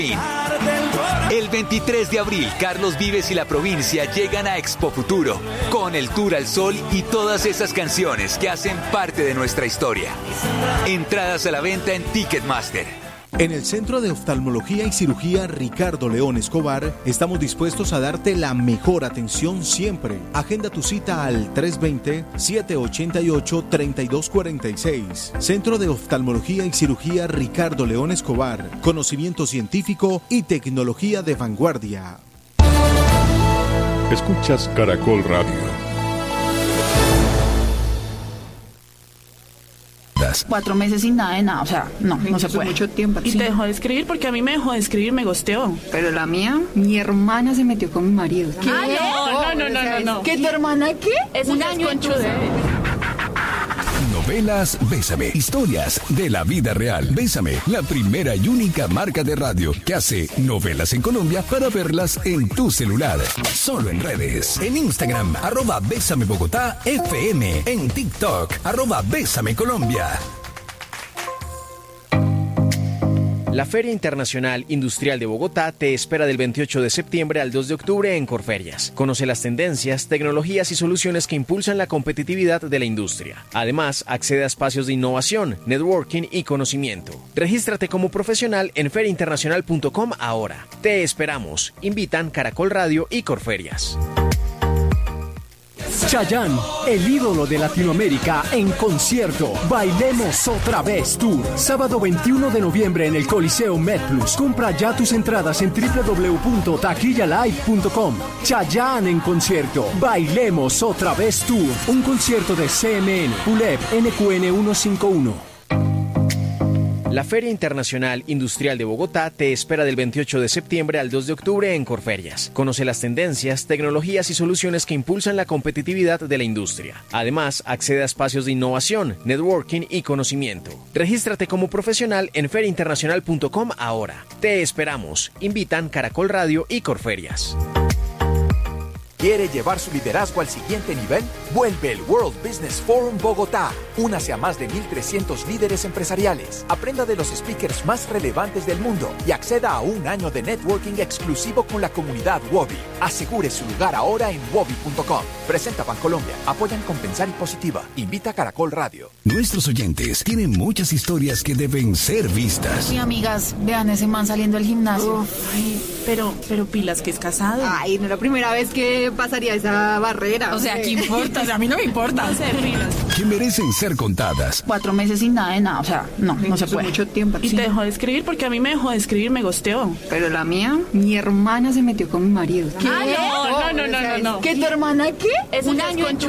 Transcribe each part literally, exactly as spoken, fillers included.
El veintitrés de abril, Carlos Vives y la provincia llegan a Expo Futuro con el Tour al Sol y todas esas canciones que hacen parte de nuestra historia. Entradas a la venta en Ticketmaster. En el Centro de Oftalmología y Cirugía Ricardo León Escobar estamos dispuestos a darte la mejor atención siempre. Agenda tu cita al tres dos cero, siete ocho ocho, tres dos cuatro seis. Centro de Oftalmología y Cirugía Ricardo León Escobar. Conocimiento científico y tecnología de vanguardia. Escuchas Caracol Radio. Cuatro meses sin nada de nada, o sea, no, no se puede. Mucho tiempo. Y sí. te dejó de escribir porque a mí me dejó de escribir, me gosteó. Pero la mía, mi hermana se metió con mi marido. ¿Qué? Ah, no, no, no, no, no, no. ¿Qué, tu hermana qué? Es un año en Novelas Bésame, historias de la vida real. Bésame, la primera y única marca de radio que hace novelas en Colombia para verlas en tu celular. Solo en redes. En Instagram, arroba Bésame Bogotá F M. En TikTok, arroba Bésame Colombia. La Feria Internacional Industrial de Bogotá te espera del veintiocho de septiembre al dos de octubre en Corferias. Conoce las tendencias, tecnologías y soluciones que impulsan la competitividad de la industria. Además, accede a espacios de innovación, networking y conocimiento. Regístrate como profesional en feria internacional punto com ahora. Te esperamos. Invitan Caracol Radio y Corferias. Chayanne, el ídolo de Latinoamérica, en concierto. Bailemos otra vez Tour. Sábado veintiuno de noviembre en el Coliseo MedPlus. Compra ya tus entradas en doble u doble u doble u punto taquilla live punto com. Chayanne en concierto. Bailemos otra vez Tour. Un concierto de C M N, U L E B, N Q N ciento cincuenta y uno. La Feria Internacional Industrial de Bogotá te espera del veintiocho de septiembre al dos de octubre en Corferias. Conoce las tendencias, tecnologías y soluciones que impulsan la competitividad de la industria. Además, accede a espacios de innovación, networking y conocimiento. Regístrate como profesional en feria internacional punto com ahora. Te esperamos. Invitan Caracol Radio y Corferias. ¿Quiere llevar su liderazgo al siguiente nivel? Vuelve el World Business Forum Bogotá. Únase a más de mil trescientos líderes empresariales. Aprenda de los speakers más relevantes del mundo y acceda a un año de networking exclusivo con la comunidad Wobi. Asegure su lugar ahora en wobi punto com. Presenta Bancolombia. Apoyan Compensar y Positiva. Invita a Caracol Radio. Nuestros oyentes tienen muchas historias que deben ser vistas. Sí, amigas, vean ese man saliendo del gimnasio. Uf, ay, pero, pero pilas que es casado. Ay, no es la primera vez que pasaría esa barrera. O sea, ¿qué importa? O sea, a mí no me importa. O sea, pilas. Que merecen ser contadas. Cuatro meses sin nada de nada, o sea, no, no se puede. Mucho tiempo. Y sí. te dejó de escribir porque a mí me dejó de escribir, me gosteó. Pero la mía, mi hermana se metió con mi marido. ¿Qué? Ah, no, no, no, no, no. ¿Qué, tu hermana qué? Es un año en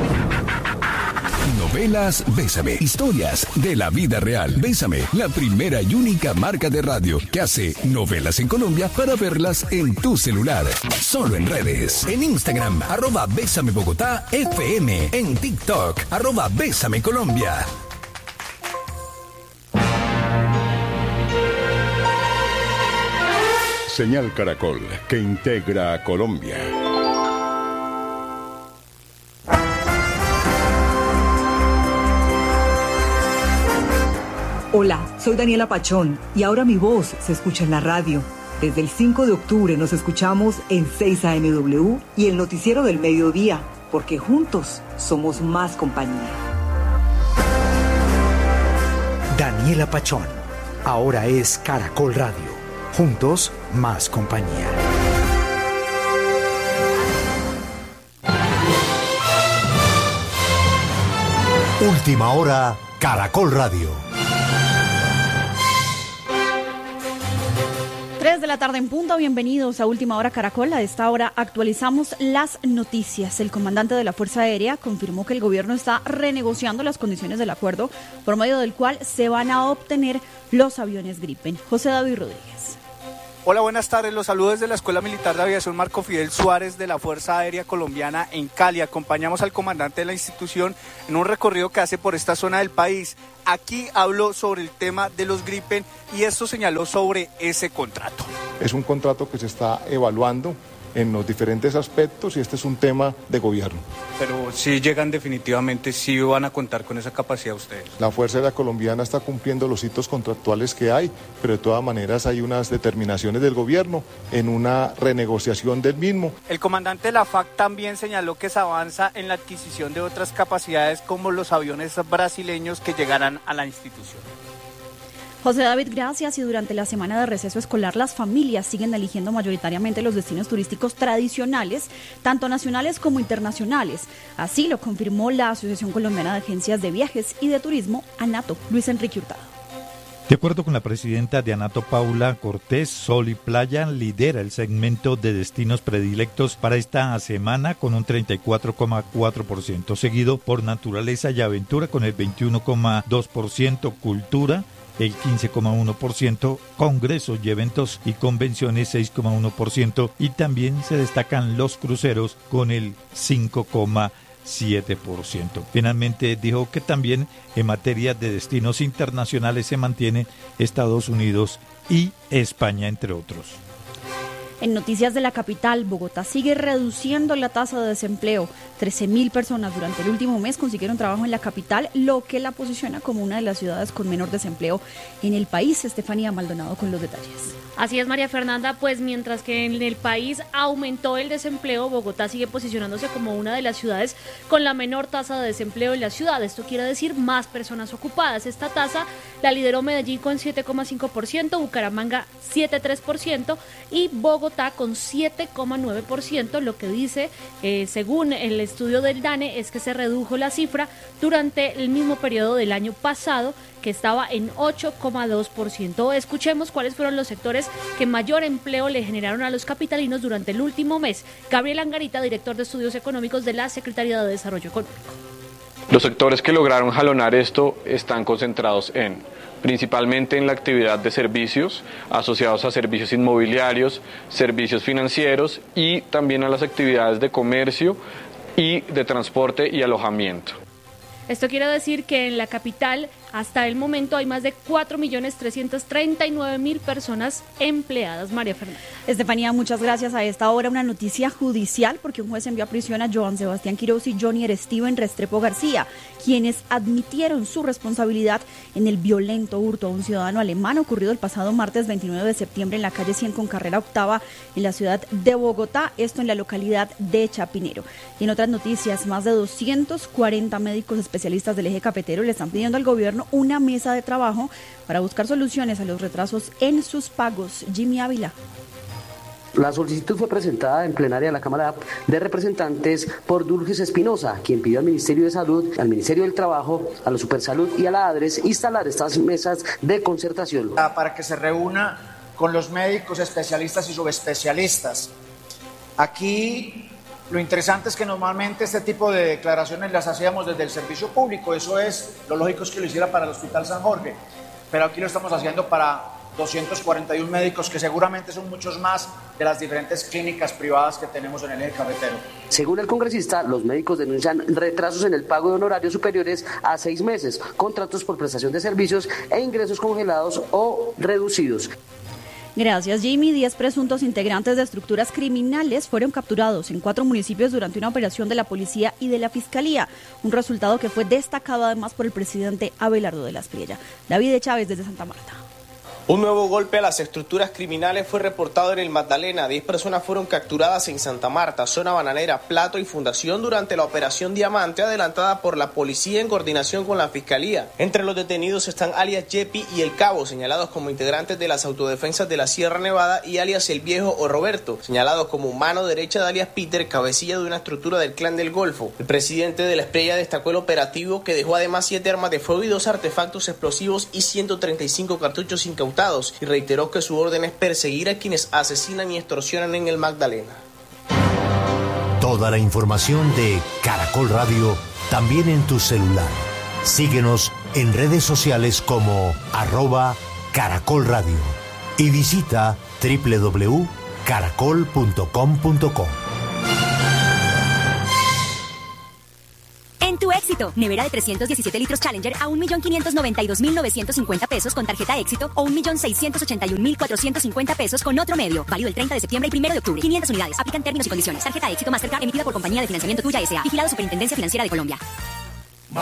Novelas Bésame, historias de la vida real. Bésame, la primera y única marca de radio que hace novelas en Colombia para verlas en tu celular. Solo en redes. En Instagram, arroba Bésame Bogotá F M. En TikTok, arroba Bésame Colombia. Señal Caracol, que integra a Colombia. Hola, soy Daniela Pachón y ahora mi voz se escucha en la radio. Desde el cinco de octubre nos escuchamos en seis A M W y el noticiero del mediodía, porque juntos somos más compañía. Daniela Pachón, ahora es Caracol Radio. Juntos, más compañía. Última hora, Caracol Radio. tres de la tarde en punto, bienvenidos a Última Hora Caracol. A esta hora actualizamos las noticias. El comandante de la Fuerza Aérea confirmó que el gobierno está renegociando las condiciones del acuerdo por medio del cual se van a obtener los aviones Gripen. José David Rodríguez. Hola, buenas tardes. Los saludos desde la Escuela Militar de Aviación Marco Fidel Suárez de la Fuerza Aérea Colombiana en Cali. Acompañamos al comandante de la institución en un recorrido que hace por esta zona del país. Aquí habló sobre el tema de los Gripen y esto señaló sobre ese contrato. Es un contrato que se está evaluando en los diferentes aspectos y este es un tema de gobierno. Pero si llegan definitivamente, sí van a contar con esa capacidad ustedes. La Fuerza Aérea Colombiana está cumpliendo los hitos contractuales que hay, pero de todas maneras hay unas determinaciones del gobierno en una renegociación del mismo. El comandante de la F A C también señaló que se avanza en la adquisición de otras capacidades como los aviones brasileños que llegarán a la institución. José David, gracias. Y durante la semana de receso escolar, las familias siguen eligiendo mayoritariamente los destinos turísticos tradicionales, tanto nacionales como internacionales. Así lo confirmó la Asociación Colombiana de Agencias de Viajes y de Turismo, ANATO. Luis Enrique Hurtado. De acuerdo con la presidenta de ANATO, Paula Cortés, Sol y Playa lidera el segmento de destinos predilectos para esta semana con un treinta y cuatro coma cuatro por ciento, seguido por naturaleza y aventura con el veintiuno coma dos por ciento, cultura el quince coma uno por ciento, congresos y eventos y convenciones seis coma uno por ciento y también se destacan los cruceros con el cinco coma siete por ciento. Finalmente dijo que también en materia de destinos internacionales se mantiene Estados Unidos y España, entre otros. En noticias de la capital, Bogotá sigue reduciendo la tasa de desempleo. trece mil personas durante el último mes consiguieron trabajo en la capital, lo que la posiciona como una de las ciudades con menor desempleo en el país. Estefanía Maldonado con los detalles. Así es, María Fernanda, pues mientras que en el país aumentó el desempleo, Bogotá sigue posicionándose como una de las ciudades con la menor tasa de desempleo en la ciudad. Esto quiere decir más personas ocupadas. Esta tasa la lideró Medellín con siete coma cinco por ciento, Bucaramanga siete coma tres por ciento y Bogotá con siete coma nueve por ciento. Lo que dice, eh, según el estudio del DANE, es que se redujo la cifra durante el mismo periodo del año pasado, que estaba en ocho coma dos por ciento. Escuchemos cuáles fueron los sectores que mayor empleo le generaron a los capitalinos durante el último mes. Gabriel Angarita, director de Estudios Económicos de la Secretaría de Desarrollo Económico. Los sectores que lograron jalonar esto están concentrados en, principalmente en la actividad de servicios, asociados a servicios inmobiliarios, servicios financieros y también a las actividades de comercio y de transporte y alojamiento. Esto quiere decir que en la capital hasta el momento hay más de cuatro millones trescientos treinta y nueve mil personas empleadas. María Fernanda. Estefanía, muchas gracias. A esta hora una noticia judicial porque un juez envió a prisión a Joan Sebastián Quiroz y Johnny Steven Restrepo García, quienes admitieron su responsabilidad en el violento hurto a un ciudadano alemán ocurrido el pasado martes veintinueve de septiembre en la calle cien con carrera octava en la ciudad de Bogotá, esto en la localidad de Chapinero. Y en otras noticias, más de doscientos cuarenta médicos especialistas del eje cafetero le están pidiendo al gobierno una mesa de trabajo para buscar soluciones a los retrasos en sus pagos. Jimmy Ávila. La solicitud fue presentada en plenaria de la Cámara de Representantes por Dulces Espinosa, quien pidió al Ministerio de Salud, al Ministerio del Trabajo, a la Supersalud y a la ADRES instalar estas mesas de concertación. Para que se reúna con los médicos especialistas y subespecialistas. Aquí lo interesante es que normalmente este tipo de declaraciones las hacíamos desde el servicio público, eso es, lo lógico es que lo hiciera para el Hospital San Jorge, pero aquí lo estamos haciendo para doscientos cuarenta y uno médicos, que seguramente son muchos más de las diferentes clínicas privadas que tenemos en el eje cafetero. Según el congresista, los médicos denuncian retrasos en el pago de honorarios superiores a seis meses, contratos por prestación de servicios e ingresos congelados o reducidos. Gracias, Jimmy. Diez presuntos integrantes de estructuras criminales fueron capturados en cuatro municipios durante una operación de la policía y de la fiscalía, un resultado que fue destacado además por el presidente Abelardo de la Espriella. David Chávez desde Santa Marta. Un nuevo golpe a las estructuras criminales fue reportado en el Magdalena. Diez personas fueron capturadas en Santa Marta, zona bananera, Plato y Fundación durante la operación Diamante adelantada por la policía en coordinación con la fiscalía. Entre los detenidos están alias Yepi y El Cabo, señalados como integrantes de las autodefensas de la Sierra Nevada, y alias El Viejo o Roberto, señalados como mano derecha de alias Peter, cabecilla de una estructura del Clan del Golfo. El presidente de la Espriella destacó el operativo, que dejó además siete armas de fuego y dos artefactos explosivos y ciento treinta y cinco cartuchos incautados, y reiteró que su orden es perseguir a quienes asesinan y extorsionan en el Magdalena. Toda la información de Caracol Radio también en tu celular. Síguenos en redes sociales como arroba Caracol Radio y visita doble u doble u doble u punto caracol punto com punto co. En tu éxito Éxito. Nevera de trescientos diecisiete litros Challenger a un millón quinientos noventa y dos mil novecientos cincuenta pesos con tarjeta Éxito o un millón seiscientos ochenta y un mil cuatrocientos cincuenta pesos con otro medio. Válido el treinta de septiembre y primero de octubre. quinientas unidades. Aplican términos y condiciones. Tarjeta Éxito Mastercard emitida por Compañía de Financiamiento Tuya S A. Vigilado Superintendencia Financiera de Colombia.